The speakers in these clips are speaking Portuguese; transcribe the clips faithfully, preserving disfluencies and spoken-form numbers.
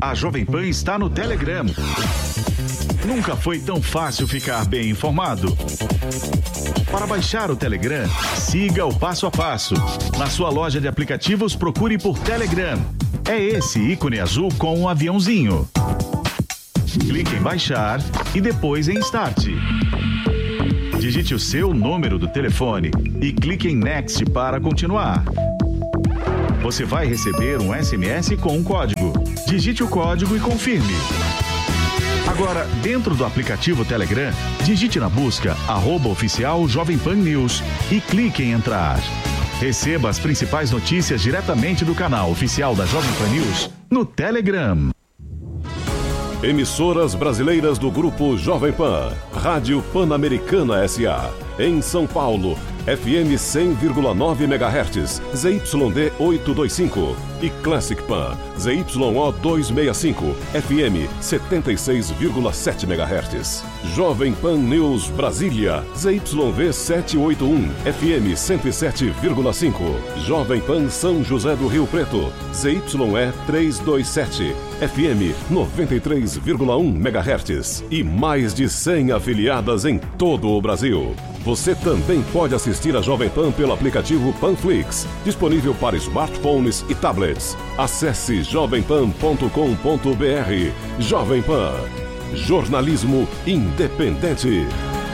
A Jovem Pan está no Telegram. Nunca foi tão fácil ficar bem informado. Para baixar o Telegram, siga o passo a passo. Na sua loja de aplicativos, procure por Telegram. É esse ícone azul com um aviãozinho. Clique em baixar e depois em Start. Digite o seu número do telefone e clique em Next para continuar. Você vai receber um S M S com um código. Digite o código e confirme. Agora, dentro do aplicativo Telegram, digite na busca arroba oficial Jovem Pan News e clique em entrar. Receba as principais notícias diretamente do canal oficial da Jovem Pan News no Telegram. Emissoras brasileiras do Grupo Jovem Pan. Rádio Pan-Americana S A. Em São Paulo, F M cem vírgula nove megahertz, Z Y D oitocentos e vinte e cinco. E Classic Pan, Z Y O duzentos e sessenta e cinco, F M setenta e seis vírgula sete megahertz. Jovem Pan News Brasília, Z Y V setecentos e oitenta e um, F M cento e sete vírgula cinco. Jovem Pan São José do Rio Preto, Z Y E trezentos e vinte e sete, F M noventa e três vírgula um megahertz. E mais de cem afiliadas em todo o Brasil. Você também pode assistir a Jovem Pan pelo aplicativo Panflix, disponível para smartphones e tablets. Acesse jovem pan ponto com ponto b r. Jovem Pan. Jornalismo independente.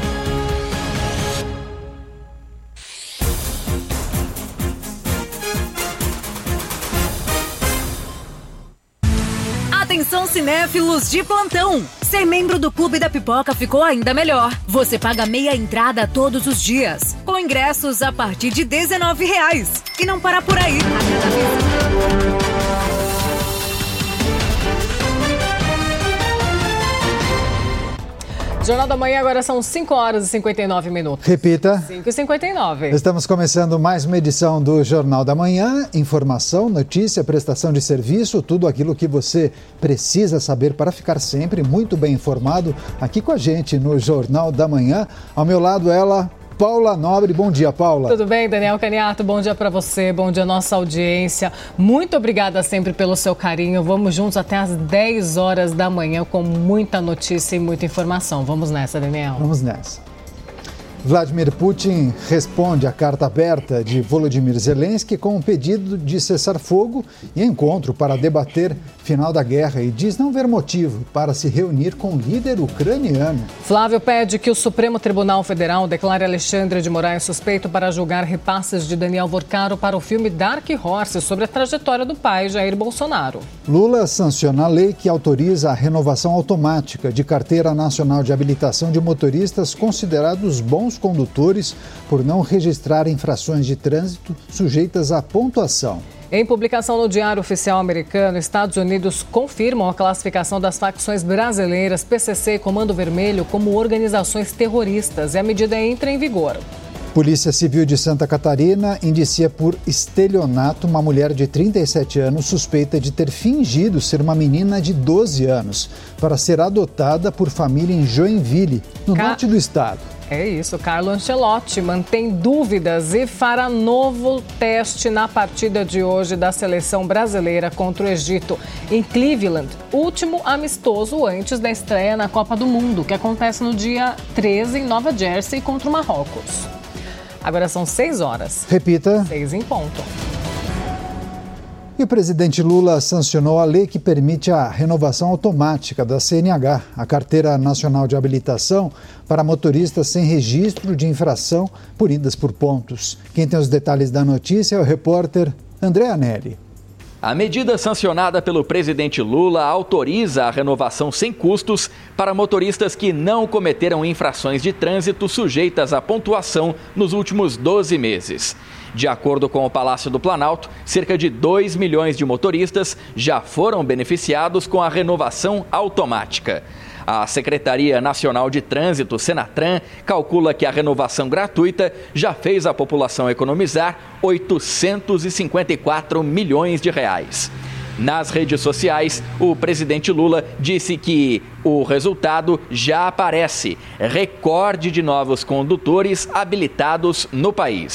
Atenção, cinéfilos de plantão! Ser membro do Clube da Pipoca ficou ainda melhor. Você paga meia entrada todos os dias, com ingressos a partir de dezenove reais. E não para por aí. A cada vez... Jornal da Manhã, agora são cinco horas e cinquenta e nove minutos. Repita. cinco e cinquenta e nove. Estamos começando mais uma edição do Jornal da Manhã. Informação, notícia, prestação de serviço, tudo aquilo que você precisa saber para ficar sempre muito bem informado aqui com a gente no Jornal da Manhã. Ao meu lado, ela... Paula Nobre. Bom dia, Paula. Tudo bem, Daniel Caniato? Bom dia para você, bom dia à nossa audiência. Muito obrigada sempre pelo seu carinho. Vamos juntos até às dez horas da manhã com muita notícia e muita informação. Vamos nessa, Daniel. Vamos nessa. Vladimir Putin responde à carta aberta de Volodymyr Zelensky com um pedido de cessar fogo e encontro para debater final da guerra e diz não ver motivo para se reunir com o líder ucraniano. Flávio pede que o Supremo Tribunal Federal declare Alexandre de Moraes suspeito para julgar repasses de Daniel Vorcaro para o filme Dark Horse sobre a trajetória do pai Jair Bolsonaro. Lula sanciona a lei que autoriza a renovação automática de carteira nacional de habilitação de motoristas considerados bons condutores por não registrar infrações de trânsito sujeitas à pontuação. Em publicação no Diário Oficial Americano, Estados Unidos confirmam a classificação das facções brasileiras P C C e Comando Vermelho como organizações terroristas e a medida entra em vigor. Polícia Civil de Santa Catarina indicia por estelionato uma mulher de trinta e sete anos suspeita de ter fingido ser uma menina de doze anos para ser adotada por família em Joinville, no Ca... norte do estado. É isso, Carlo Ancelotti mantém dúvidas e fará novo teste na partida de hoje da seleção brasileira contra o Egito, em Cleveland, último amistoso antes da estreia na Copa do Mundo, que acontece no dia treze em Nova Jersey contra o Marrocos. Agora são seis horas. Repita. Seis em ponto. E o presidente Lula sancionou a lei que permite a renovação automática da C N H, a Carteira Nacional de Habilitação, para motoristas sem registro de infração punidas por pontos. Quem tem os detalhes da notícia é o repórter André Anelli. A medida sancionada pelo presidente Lula autoriza a renovação sem custos para motoristas que não cometeram infrações de trânsito sujeitas à pontuação nos últimos doze meses. De acordo com o Palácio do Planalto, cerca de dois milhões de motoristas já foram beneficiados com a renovação automática. A Secretaria Nacional de Trânsito, Senatran, calcula que a renovação gratuita já fez a população economizar oitocentos e cinquenta e quatro milhões de reais. Nas redes sociais, o presidente Lula disse que o resultado já aparece: recorde de novos condutores habilitados no país.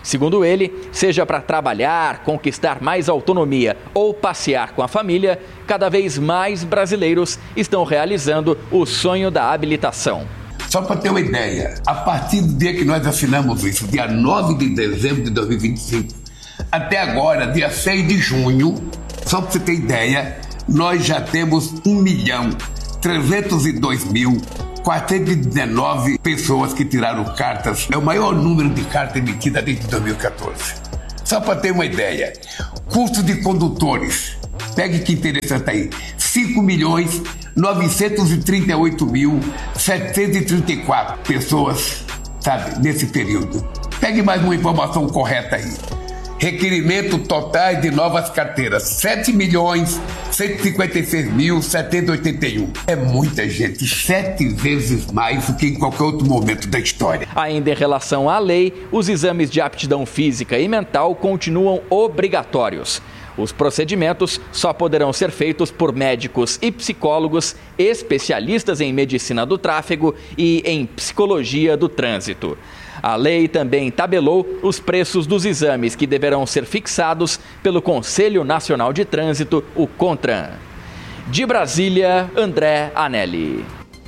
Segundo ele, seja para trabalhar, conquistar mais autonomia ou passear com a família, cada vez mais brasileiros estão realizando o sonho da habilitação. Só para ter uma ideia, a partir do dia que nós assinamos isso, dia nove de dezembro de dois mil e vinte e cinco, até agora, dia seis de junho, só para você ter ideia, nós já temos um milhão trezentos e dois mil quatrocentos e dezenove pessoas que tiraram cartas. É o maior número de cartas emitidas desde dois mil e quatorze. Só para ter uma ideia, custo de condutores, pegue que interessante aí, cinco milhões novecentos e trinta e oito mil setecentos e trinta e quatro pessoas, sabe, nesse período. Pegue mais uma informação correta aí. Requerimento total de novas carteiras, sete milhões cento e cinquenta e seis mil setecentos e oitenta e um. É muita gente, sete vezes mais do que em qualquer outro momento da história. Ainda em relação à lei, os exames de aptidão física e mental continuam obrigatórios. Os procedimentos só poderão ser feitos por médicos e psicólogos, especialistas em medicina do tráfego e em psicologia do trânsito. A lei também tabelou os preços dos exames que deverão ser fixados pelo Conselho Nacional de Trânsito, o CONTRAN. De Brasília, André Anelli.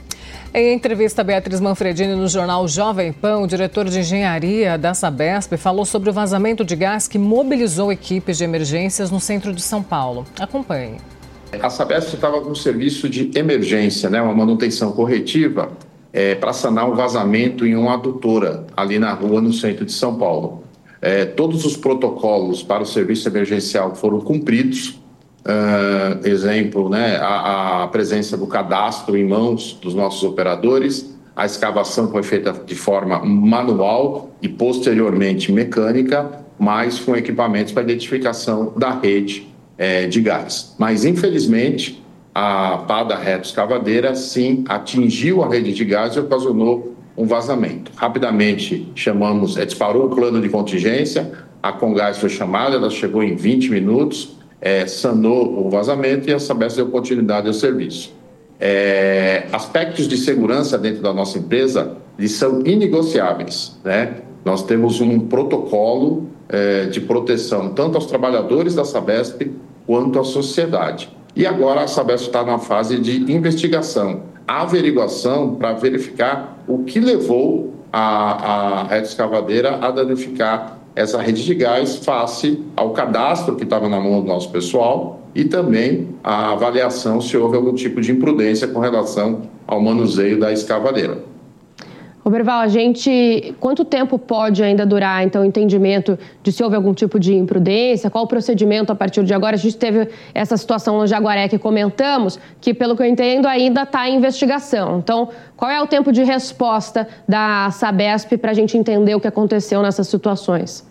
Em entrevista a Beatriz Manfredini no jornal Jovem Pan, o diretor de engenharia da Sabesp falou sobre o vazamento de gás que mobilizou equipes de emergências no centro de São Paulo. Acompanhe. A Sabesp estava com um serviço de emergência, né, uma manutenção corretiva, é, para sanar um vazamento em uma adutora ali na rua, no centro de São Paulo. É, todos os protocolos para o serviço emergencial foram cumpridos. Uh, exemplo, né, a, a presença do cadastro em mãos dos nossos operadores, a escavação foi feita de forma manual e posteriormente mecânica, mas com equipamentos para identificação da rede é, de gás. Mas, infelizmente, a pá da retroescavadeira, sim, atingiu a rede de gás e ocasionou um vazamento. Rapidamente, chamamos, é, disparou o plano de contingência, a Congás foi chamada, ela chegou em vinte minutos, É, sanou o vazamento e a Sabesp deu continuidade ao serviço. É, aspectos de segurança dentro da nossa empresa, eles são inegociáveis, né? Nós temos um protocolo é, de proteção tanto aos trabalhadores da Sabesp quanto à sociedade. E agora a Sabesp está na fase de investigação, averiguação para verificar o que levou a, a retroescavadeira a danificar essa rede de gás face ao cadastro que estava na mão do nosso pessoal e também a avaliação se houve algum tipo de imprudência com relação ao manuseio da escavadeira. Roberval, a gente, quanto tempo pode ainda durar, então, o entendimento de se houve algum tipo de imprudência? Qual o procedimento a partir de agora? A gente teve essa situação no Jaguaré que comentamos, que, pelo que eu entendo, ainda está em investigação. Então, qual é o tempo de resposta da Sabesp para a gente entender o que aconteceu nessas situações?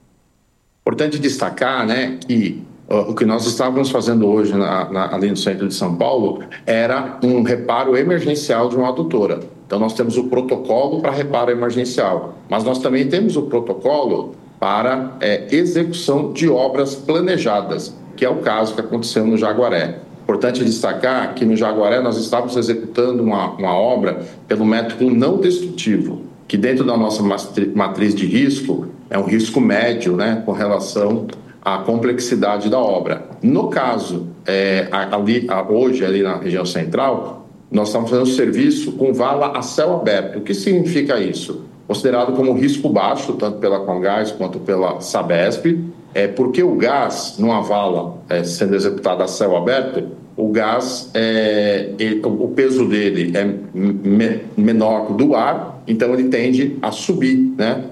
Importante destacar, né, que uh, o que nós estávamos fazendo hoje na, na, ali no centro de São Paulo era um reparo emergencial de uma adutora. Então, nós temos o protocolo para reparo emergencial, mas nós também temos o protocolo para é, execução de obras planejadas, que é o caso que aconteceu no Jaguaré. Importante destacar que no Jaguaré nós estávamos executando uma, uma obra pelo método não destrutivo, que dentro da nossa matriz de risco é um risco médio, né, com relação à complexidade da obra. No caso, é, ali, hoje, ali na região central, nós estamos fazendo serviço com vala a céu aberto. O que significa isso? Considerado como risco baixo, tanto pela Congás quanto pela Sabesp, é porque o gás, numa vala é, sendo executada a céu aberto, o gás, é, ele, o peso dele é me, menor do ar, então ele tende a subir, né?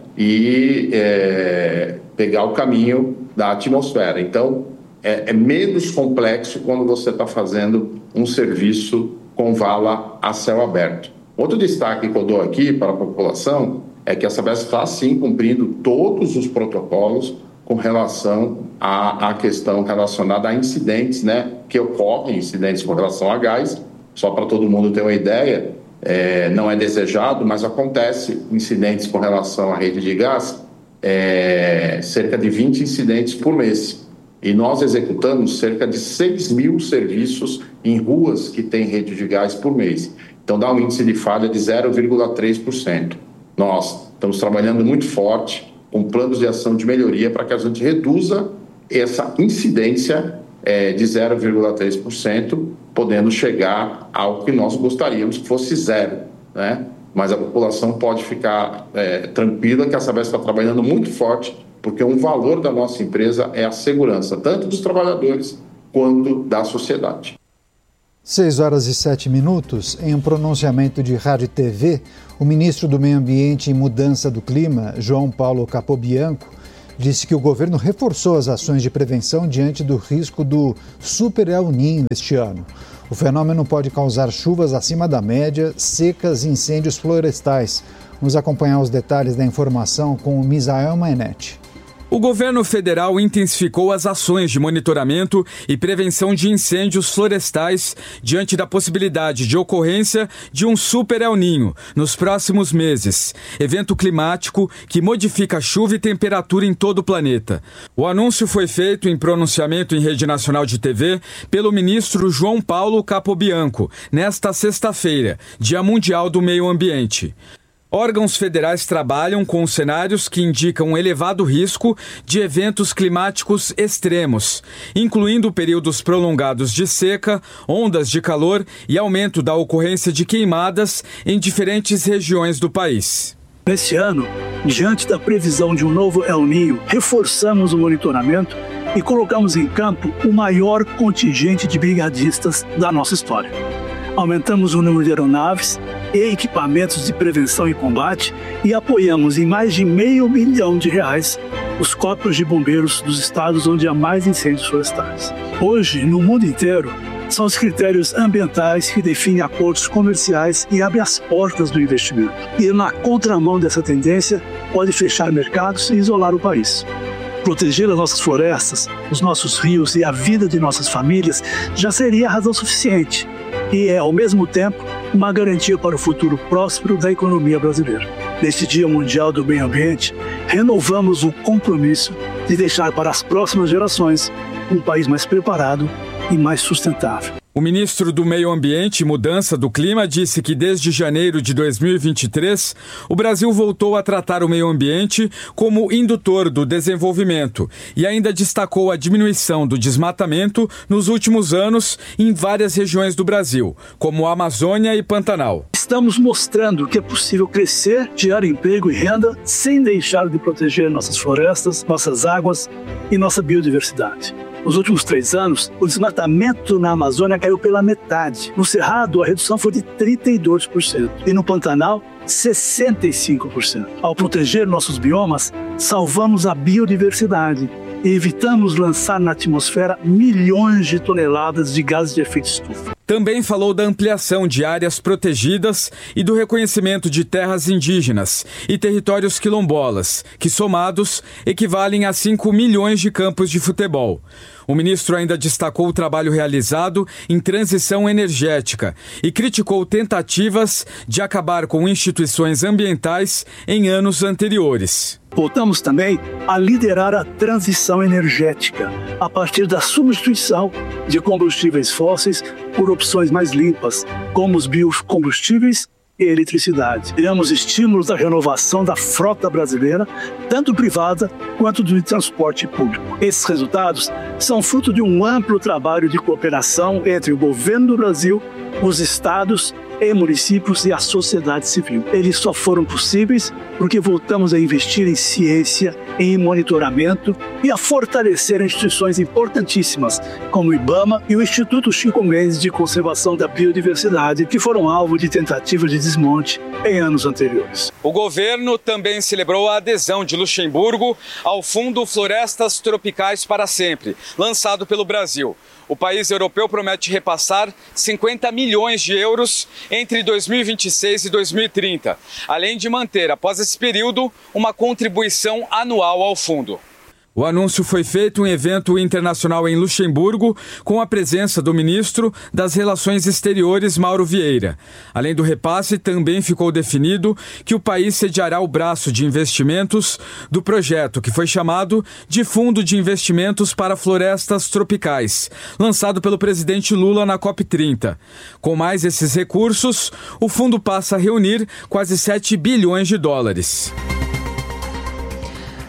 E é, pegar o caminho da atmosfera. Então, é, é menos complexo quando você está fazendo um serviço com vala a céu aberto. Outro destaque que eu dou aqui para a população é que a Sabesp está, sim, cumprindo todos os protocolos com relação à, à questão relacionada a incidentes, né, que ocorrem, incidentes com relação a gás. Só para todo mundo ter uma ideia, é, não é desejado, mas acontece incidentes com relação à rede de gás, é, cerca de vinte incidentes por mês. E nós executamos cerca de seis mil serviços em ruas que têm rede de gás por mês. Então, dá um índice de falha de zero vírgula três por cento. Nós estamos trabalhando muito forte com planos de ação de melhoria para que a gente reduza essa incidência é, de zero vírgula três por cento, podendo chegar ao que nós gostaríamos que fosse zero, né? Mas a população pode ficar é, tranquila que a Sabesp está trabalhando muito forte, porque um valor da nossa empresa é a segurança, tanto dos trabalhadores quanto da sociedade. seis horas e sete minutos, em um pronunciamento de rádio e T V, o ministro do Meio Ambiente e Mudança do Clima, João Paulo Capobianco, disse que o governo reforçou as ações de prevenção diante do risco do Super El Niño este ano. O fenômeno pode causar chuvas acima da média, secas e incêndios florestais. Vamos acompanhar os detalhes da informação com o Misael Mainetti. O governo federal intensificou as ações de monitoramento e prevenção de incêndios florestais diante da possibilidade de ocorrência de um Super El Niño nos próximos meses, evento climático que modifica chuva e temperatura em todo o planeta. O anúncio foi feito em pronunciamento em rede nacional de T V pelo ministro João Paulo Capobianco, nesta sexta-feira, Dia Mundial do Meio Ambiente. Órgãos federais trabalham com cenários que indicam um elevado risco de eventos climáticos extremos, incluindo períodos prolongados de seca, ondas de calor e aumento da ocorrência de queimadas em diferentes regiões do país. Neste ano, diante da previsão de um novo El Niño, reforçamos o monitoramento e colocamos em campo o maior contingente de brigadistas da nossa história. Aumentamos o número de aeronaves e equipamentos de prevenção e combate e apoiamos em mais de meio milhão de reais os corpos de bombeiros dos estados onde há mais incêndios florestais. Hoje, no mundo inteiro, são os critérios ambientais que definem acordos comerciais e abrem as portas do investimento. E na contramão dessa tendência, pode fechar mercados e isolar o país. Proteger as nossas florestas, os nossos rios e a vida de nossas famílias já seria razão suficiente. E é, ao mesmo tempo, uma garantia para o futuro próspero da economia brasileira. Neste Dia Mundial do Meio Ambiente, renovamos o compromisso de deixar para as próximas gerações um país mais preparado e mais sustentável. O ministro do Meio Ambiente e Mudança do Clima disse que desde janeiro de dois mil e vinte e três, o Brasil voltou a tratar o meio ambiente como indutor do desenvolvimento e ainda destacou a diminuição do desmatamento nos últimos anos em várias regiões do Brasil, como a Amazônia e Pantanal. Estamos mostrando que é possível crescer, gerar emprego e renda sem deixar de proteger nossas florestas, nossas águas e nossa biodiversidade. Nos últimos três anos, o desmatamento na Amazônia caiu pela metade. No Cerrado, a redução foi de trinta e dois por cento e no Pantanal, sessenta e cinco por cento. Ao proteger nossos biomas, salvamos a biodiversidade e evitamos lançar na atmosfera milhões de toneladas de gases de efeito estufa. Também falou da ampliação de áreas protegidas e do reconhecimento de terras indígenas e territórios quilombolas, que somados equivalem a cinco milhões de campos de futebol. O ministro ainda destacou o trabalho realizado em transição energética e criticou tentativas de acabar com instituições ambientais em anos anteriores. Voltamos também a liderar a transição energética a partir da substituição de combustíveis fósseis por opções mais limpas, como os biocombustíveis e eletricidade. Criamos estímulos à renovação da frota brasileira, tanto privada quanto do transporte público. Esses resultados são fruto de um amplo trabalho de cooperação entre o governo do Brasil, os estados e municípios e a sociedade civil. Eles só foram possíveis porque voltamos a investir em ciência, em monitoramento e a fortalecer instituições importantíssimas, como o IBAMA e o Instituto Chico Mendes de Conservação da Biodiversidade, que foram alvo de tentativas de desmonte em anos anteriores. O governo também celebrou a adesão de Luxemburgo ao Fundo Florestas Tropicais para Sempre, lançado pelo Brasil. O país europeu promete repassar cinquenta milhões de euros entre dois mil e vinte e seis e dois mil e trinta, além de manter, após esse período, uma contribuição anual ao fundo. O anúncio foi feito em evento internacional em Luxemburgo, com a presença do ministro das Relações Exteriores, Mauro Vieira. Além do repasse, também ficou definido que o país sediará o braço de investimentos do projeto, que foi chamado de Fundo de Investimentos para Florestas Tropicais, lançado pelo presidente Lula na COP trinta. Com mais esses recursos, o fundo passa a reunir quase sete bilhões de dólares.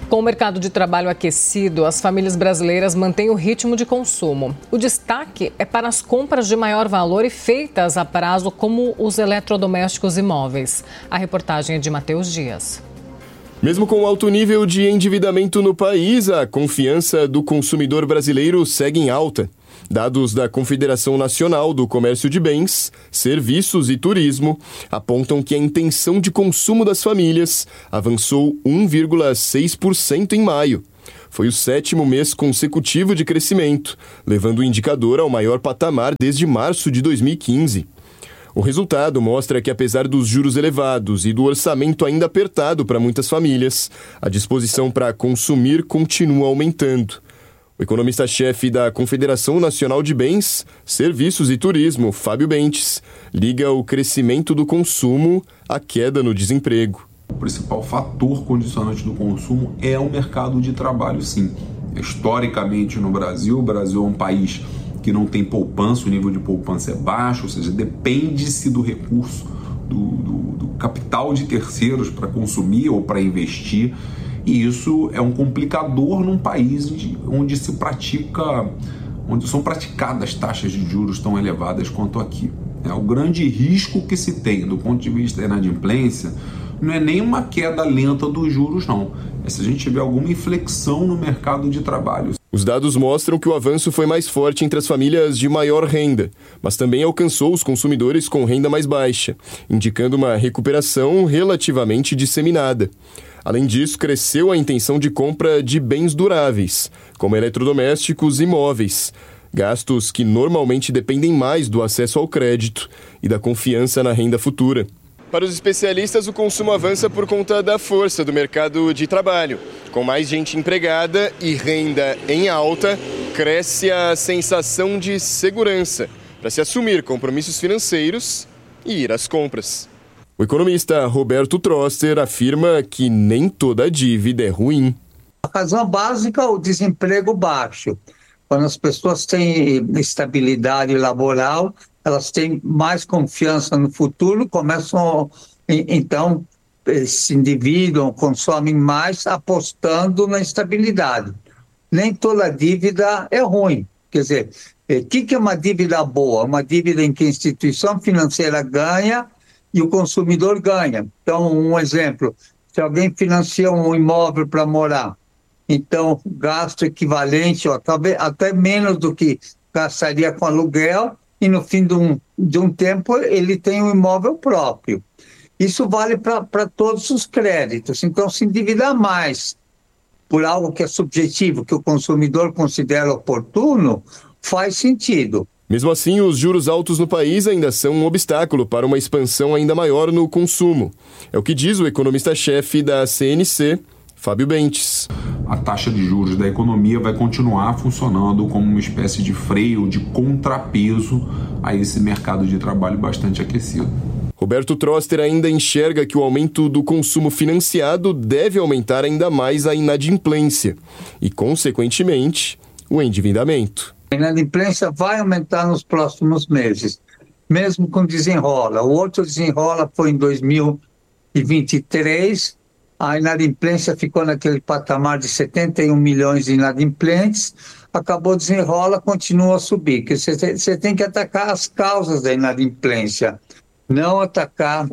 Com o mercado de trabalho aquecido, as famílias brasileiras mantêm o ritmo de consumo. O destaque é para as compras de maior valor e feitas a prazo, como os eletrodomésticos e móveis. A reportagem é de Matheus Dias. Mesmo com alto nível de endividamento no país, a confiança do consumidor brasileiro segue em alta. Dados da Confederação Nacional do Comércio de Bens, Serviços e Turismo apontam que a intenção de consumo das famílias avançou um vírgula seis por cento em maio. Foi o sétimo mês consecutivo de crescimento, levando o indicador ao maior patamar desde março de dois mil e quinze. O resultado mostra que, apesar dos juros elevados e do orçamento ainda apertado para muitas famílias, a disposição para consumir continua aumentando. O economista-chefe da Confederação Nacional de Bens, Serviços e Turismo, Fábio Bentes, liga o crescimento do consumo à queda no desemprego. O principal fator condicionante do consumo é o mercado de trabalho, sim. Historicamente, no Brasil, o Brasil é um país que não tem poupança, o nível de poupança é baixo, ou seja, depende-se do recurso, do, do, do capital de terceiros para consumir ou para investir. E isso é um complicador num país onde se pratica, onde são praticadas taxas de juros tão elevadas quanto aqui. É, o grande risco que se tem do ponto de vista da inadimplência não é nem uma queda lenta dos juros, não. É se a gente tiver alguma inflexão no mercado de trabalho. Os dados mostram que o avanço foi mais forte entre as famílias de maior renda, mas também alcançou os consumidores com renda mais baixa, indicando uma recuperação relativamente disseminada. Além disso, cresceu a intenção de compra de bens duráveis, como eletrodomésticos e móveis, gastos que normalmente dependem mais do acesso ao crédito e da confiança na renda futura. Para os especialistas, o consumo avança por conta da força do mercado de trabalho. Com mais gente empregada e renda em alta, cresce a sensação de segurança para se assumir compromissos financeiros e ir às compras. O economista Roberto Troster afirma que nem toda dívida é ruim. A razão básica é o desemprego baixo. Quando as pessoas têm estabilidade laboral, elas têm mais confiança no futuro, começam, então, se endividam, consomem mais, apostando na estabilidade. Nem toda dívida é ruim. Quer dizer, o que é uma dívida boa? Uma dívida em que a instituição financeira ganha e o consumidor ganha. Então, um exemplo, se alguém financia um imóvel para morar, então, gasto equivalente, ó, talvez até menos do que gastaria com aluguel, e no fim de um, de um tempo ele tem um imóvel próprio. Isso vale para todos os créditos. Então, se endividar mais por algo que é subjetivo, que o consumidor considera oportuno, faz sentido. Mesmo assim, os juros altos no país ainda são um obstáculo para uma expansão ainda maior no consumo. É o que diz o economista-chefe da C N C, Fábio Bentes. A taxa de juros da economia vai continuar funcionando como uma espécie de freio, de contrapeso a esse mercado de trabalho bastante aquecido. Roberto Troster ainda enxerga que o aumento do consumo financiado deve aumentar ainda mais a inadimplência e, consequentemente, o endividamento. A inadimplência vai aumentar nos próximos meses, mesmo com desenrola. O outro desenrola foi em dois mil e vinte e três, a inadimplência ficou naquele patamar de setenta e um milhões de inadimplentes, acabou desenrola, continua a subir. Você, você tem que atacar as causas da inadimplência, não atacar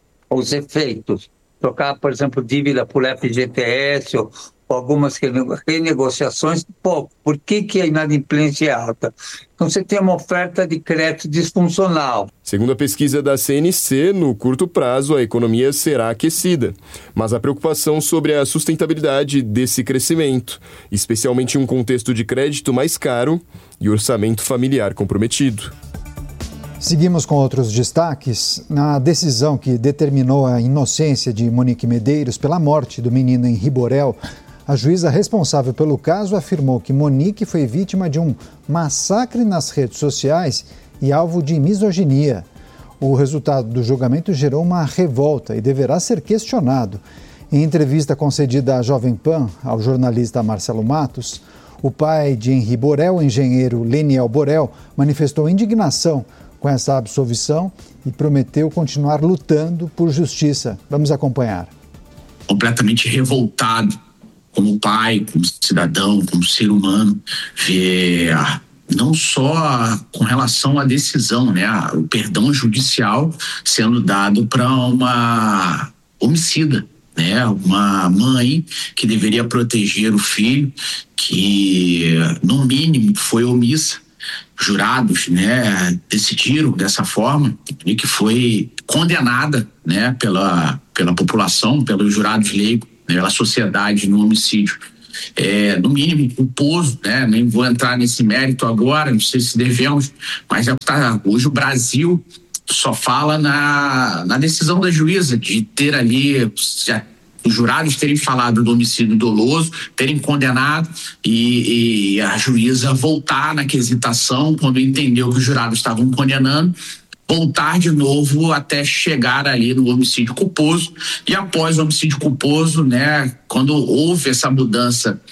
os efeitos. Trocar, por exemplo, dívida por F G T S ou algumas renegociações. Pô, por que, que a inadimplência é alta? Então você tem uma oferta de crédito disfuncional. Segundo a pesquisa da C N C, no curto prazo a economia será aquecida, mas a preocupação sobre a sustentabilidade desse crescimento, especialmente em um contexto de crédito mais caro e orçamento familiar comprometido. Seguimos com outros destaques. Na decisão que determinou a inocência de Monique Medeiros pela morte do menino em Riborel, a juíza responsável pelo caso afirmou que Monique foi vítima de um massacre nas redes sociais e alvo de misoginia. O resultado do julgamento gerou uma revolta e deverá ser questionado. Em entrevista concedida à Jovem Pan, ao jornalista Marcelo Matos, o pai de Henri Borel, o engenheiro Leniel Borel, manifestou indignação com essa absolvição e prometeu continuar lutando por justiça. Vamos acompanhar. Completamente revoltado como pai, como cidadão, como ser humano, ver não só com relação à decisão, né, o perdão judicial sendo dado para uma homicida, né, uma mãe que deveria proteger o filho, que no mínimo foi omissa. Jurados, né, decidiram dessa forma e que foi condenada, né, pela pela população, pelos jurados leigos, né, pela sociedade no homicídio. É, no mínimo culposo, né? Nem vou entrar nesse mérito agora, não sei se devemos, mas já tá, hoje o Brasil só fala na, na decisão da juíza de ter ali, já, os jurados terem falado do homicídio doloso, terem condenado e, e a juíza voltar na quesitação quando entendeu que os jurados estavam condenando, voltar de novo até chegar ali no homicídio culposo. E após o homicídio culposo, né, quando houve essa mudança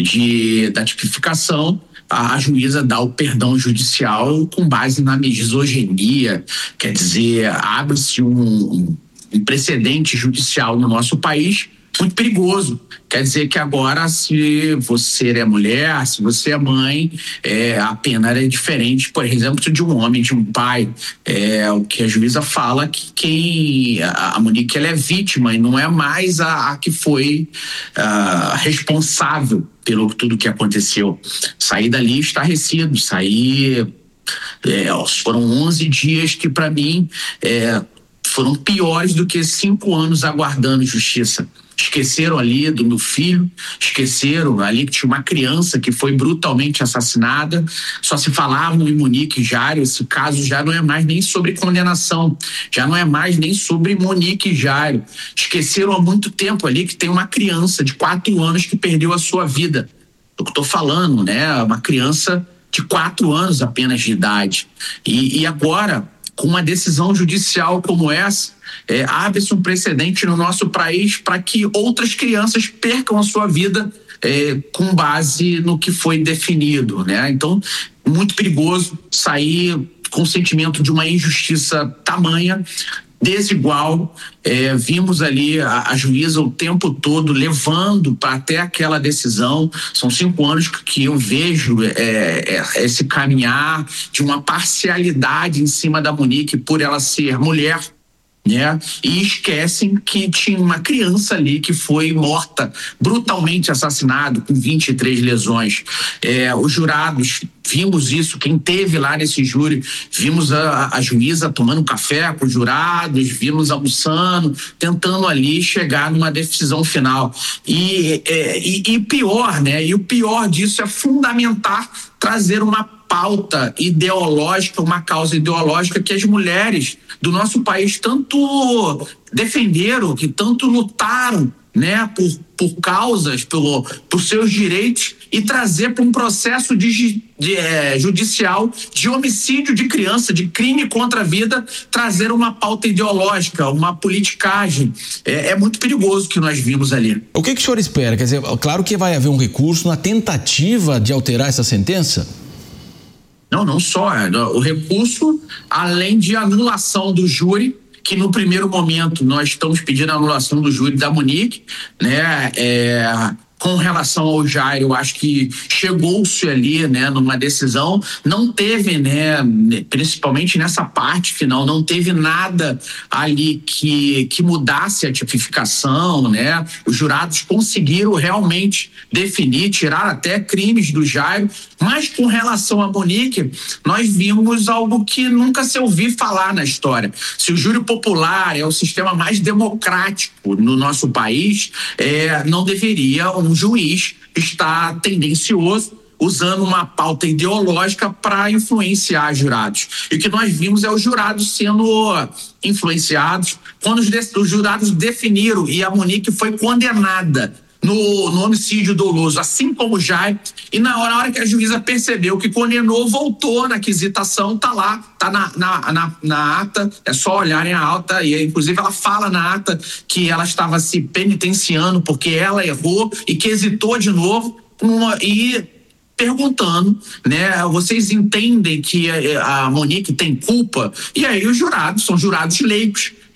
de, da tipificação, a, a juíza dá o perdão judicial com base na misoginia, quer dizer, abre-se um, um precedente judicial no nosso país muito perigoso. Quer dizer que agora, se você é mulher, se você é mãe, é, a pena é diferente, por exemplo, de um homem, de um pai. É o que a juíza fala, que quem a, a Monique, ela é vítima e não é mais a, a que foi a, responsável pelo tudo que aconteceu. Saí dali estarrecido, saí, é, foram onze dias que para mim é, foram piores do que cinco anos aguardando justiça. Esqueceram ali do meu filho, esqueceram ali que tinha uma criança que foi brutalmente assassinada, só se falava em Monique e Jairo. Esse caso já não é mais nem sobre condenação, já não é mais nem sobre Monique e Jairo. Esqueceram há muito tempo ali que tem uma criança de quatro anos que perdeu a sua vida. Eu estou falando, né? Uma criança de quatro anos apenas de idade. E, e agora, com uma decisão judicial como essa, é, abre-se um precedente no nosso país para que outras crianças percam a sua vida é, com base no que foi definido, né? Então, muito perigoso sair com o sentimento de uma injustiça tamanha, desigual. É, vimos ali a, a juíza o tempo todo levando para até aquela decisão. São cinco anos que, que eu vejo é, é, esse caminhar de uma parcialidade em cima da Monique por ela ser mulher, né? E esquecem que tinha uma criança ali que foi morta, brutalmente assassinado, com vinte e três lesões. É, os jurados, vimos isso, quem teve lá nesse júri, vimos a, a juíza tomando café com os jurados, vimos almoçando, tentando ali chegar numa decisão final. E, é, e, e pior, né? E o pior disso é fundamentar, trazer uma pauta ideológica, uma causa ideológica que as mulheres do nosso país tanto defenderam, que tanto lutaram, né, por, por causas, pelo, por seus direitos, e trazer para um processo de, de, é, judicial de homicídio de criança, de crime contra a vida, trazer uma pauta ideológica, uma politicagem. É, é muito perigoso o que nós vimos ali. O que, que o senhor espera? Quer dizer, claro que vai haver um recurso na tentativa de alterar essa sentença? Não, não só. O recurso, além de anulação do júri, que no primeiro momento nós estamos pedindo a anulação do júri da Monique, né? É, com relação ao Jairo, eu acho que chegou-se ali, né, numa decisão, não teve, né, principalmente nessa parte final, não teve nada ali que, que mudasse a tipificação, né? Os jurados conseguiram realmente definir, tirar até crimes do Jairo, mas com relação a Monique, nós vimos algo que nunca se ouviu falar na história. Se o júri popular é o sistema mais democrático no nosso país, é, não deveria um juiz estar tendencioso usando uma pauta ideológica para influenciar jurados. E o que nós vimos é os jurados sendo influenciados quando os, de, os jurados definiram, e a Monique foi condenada no, no homicídio doloso, assim como o Jairo, e na hora, na hora que a juíza percebeu que condenou, voltou na quisitação, tá lá, tá na, na, na, na ata, é só olharem a ata, e inclusive ela fala na ata que ela estava se penitenciando porque ela errou e que hesitou de novo, uma, e perguntando, né, vocês entendem que a, a Monique tem culpa? E aí os jurados, são jurados leigos,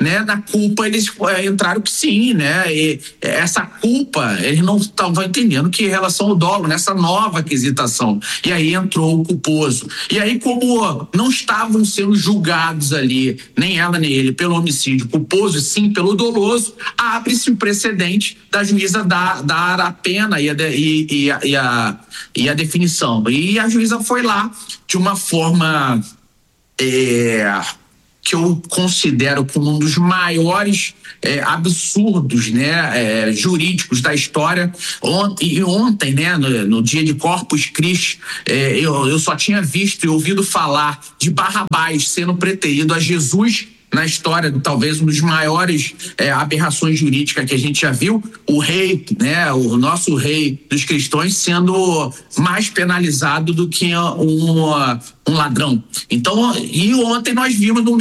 né, na culpa eles é, entraram que sim, né, e essa culpa eles não estavam entendendo que em relação ao dolo, nessa nova quesitação, e aí entrou o culposo, e aí como não estavam sendo julgados ali, nem ela nem ele, pelo homicídio culposo, sim pelo doloso, abre-se o precedente da juíza dar, dar a pena e a, e, e, a, e, a, e a definição, e a juíza foi lá de uma forma é, que eu considero como um dos maiores é, absurdos, né, é, jurídicos da história. Ontem, e ontem, né, no, no dia de Corpus Christi, é, eu, eu só tinha visto e ouvido falar de Barrabás sendo preterido a Jesus na história, talvez um dos maiores é, aberrações jurídicas que a gente já viu, o rei, né, o nosso rei dos cristãos sendo mais penalizado do que um, um ladrão. Então, e ontem nós vimos no